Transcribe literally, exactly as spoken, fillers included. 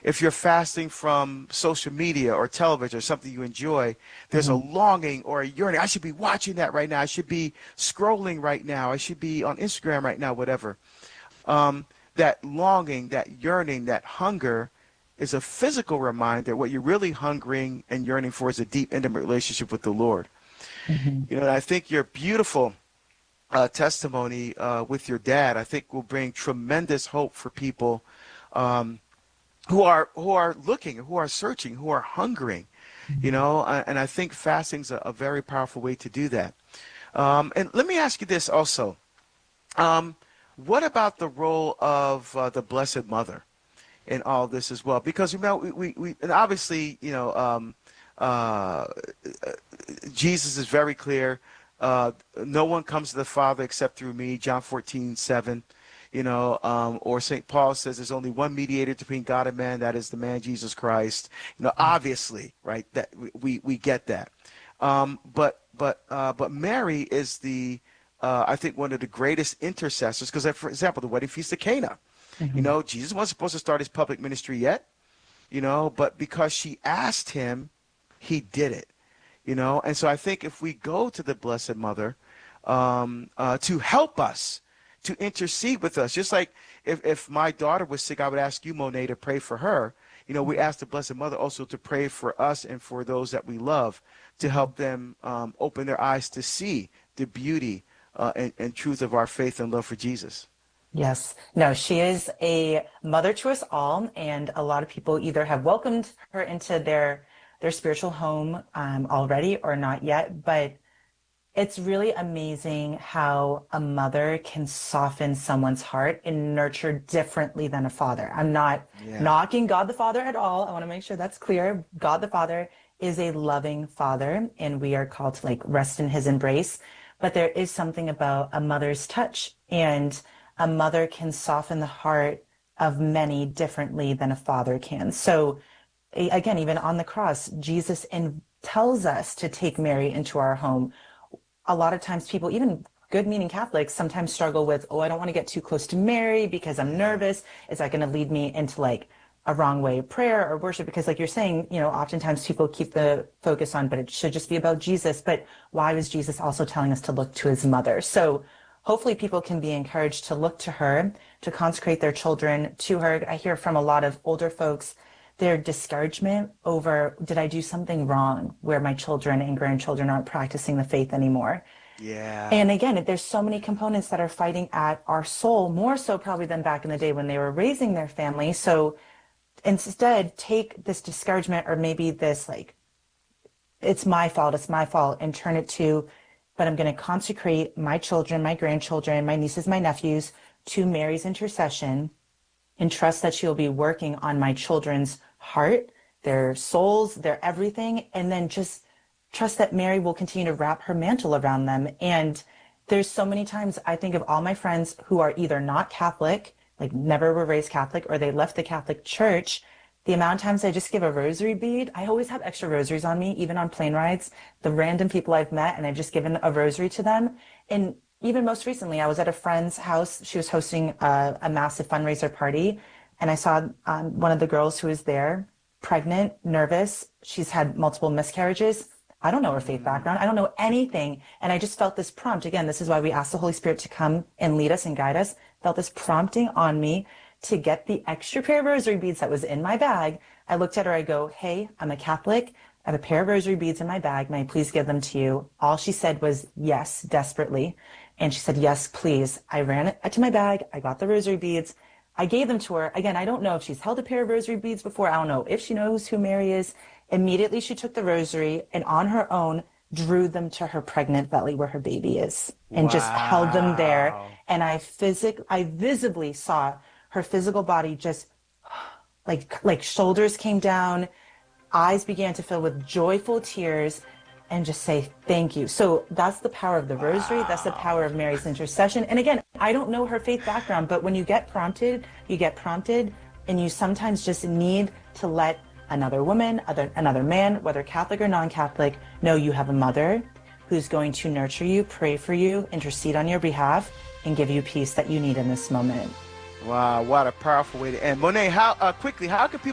if you're fasting from social media or television or something you enjoy, there's a Hmm. longing or a yearning. I should be watching that right now. I should be scrolling right now. I should be on Instagram right now, whatever. Um, that longing, that yearning, that hunger is a physical reminder what you're really hungering and yearning for is a deep, intimate relationship with the Lord. Hmm. You know, and I think your beautiful uh, testimony uh, with your dad, I think will bring tremendous hope for people um, who are who are looking, who are searching, who are hungering. You Hmm. know, uh, and I think fasting's a, a very powerful way to do that. Um, and let me ask you this also. Um, what about the role of uh, the Blessed Mother in all this as well? Because you know, we, we, we and obviously, you know, um, uh, Jesus is very clear. Uh, no one comes to the Father except through me, John fourteen seven. You know, um, or Saint Paul says there's only one mediator between God and man, that is the man Jesus Christ. You know, obviously, right? That we we get that. Um, but but uh, but Mary is the uh, I think one of the greatest intercessors because, for example, the wedding feast of Cana. You Hmm. know, Jesus wasn't supposed to start his public ministry yet. You know, but because she asked him, he did it. You know, and so I think if we go to the Blessed Mother um, uh, to help us, to intercede with us, just like if, if my daughter was sick, I would ask you, Monet, to pray for her. You know, we ask the Blessed Mother also to pray for us and for those that we love to Hmm. help them um, open their eyes to see the beauty uh, and, and truth of our faith and love for Jesus. Yes. No, she is a mother to us all, and a lot of people either have welcomed her into their their spiritual home um, already or not yet. But it's really amazing how a mother can soften someone's heart and nurture differently than a father. I'm not Yeah. knocking God the Father at all. I want to make sure that's clear. God the Father is a loving father, and we are called to like rest in his embrace. But there is something about a mother's touch, and a mother can soften the heart of many differently than a father can. So a- again, even on the cross, Jesus in, tells us to take Mary into our home. A lot of times people, even good meaning Catholics, sometimes struggle with, oh, I don't want to get too close to Mary because I'm Yeah. nervous. Is that going to lead me into like a wrong way of prayer or worship? Because like you're saying, you know, oftentimes people keep the focus on, but it should just be about Jesus. But why was Jesus also telling us to look to his mother? So hopefully people can be encouraged to look to her, to consecrate their children to her. I hear from a lot of older folks their discouragement over, did I do something wrong where my children and grandchildren aren't practicing the faith anymore? Yeah. And again, there's so many components that are fighting at our soul, more so probably than back in the day when they were raising their family. So instead, take this discouragement or maybe this like, it's my fault, it's my fault, and turn it to, but I'm going to consecrate my children, my grandchildren, my nieces, my nephews to Mary's intercession and trust that she'll be working on my children's heart, their souls, their everything, and then just trust that Mary will continue to wrap her mantle around them. And there's so many times I think of all my friends who are either not Catholic, like never were raised Catholic, or they left the Catholic Church. The amount of times I just give a rosary bead, I always have extra rosaries on me, even on plane rides. The random people I've met, and I've just given a rosary to them. And even most recently, I was at a friend's house. She was hosting a, a massive fundraiser party, and I saw um, one of the girls who was there, pregnant, nervous. She's had multiple miscarriages. I don't know her faith Mm. background. I don't know anything. And I just felt this prompt. Again, this is why we ask the Holy Spirit to come and lead us and guide us. Felt this prompting on me to get the extra pair of rosary beads that was in my bag. I looked at her. I go, hey, I'm a Catholic. I have a pair of rosary beads in my bag. May I please give them to you? All she said was yes, desperately. And she said, yes, please. I ran it to my bag. I got the rosary beads. I gave them to her. Again, I don't know if she's held a pair of rosary beads before. I don't know if she knows who Mary is. Immediately, she took the rosary and on her own drew them to her pregnant belly where her baby is and just held them there. Wow. And I physic, I visibly saw her physical body just like, like shoulders came down, eyes began to fill with joyful tears and just say thank you. So that's the power of the rosary. That's the Wow. power of Mary's intercession. And again, I don't know her faith background, but when you get prompted, you get prompted, and you sometimes just need to let another woman, other, another man, whether Catholic or non-Catholic, know you have a mother who's going to nurture you, pray for you, intercede on your behalf, and give you peace that you need in this moment. Wow. What a powerful way to end. Monet, how uh, quickly, how can people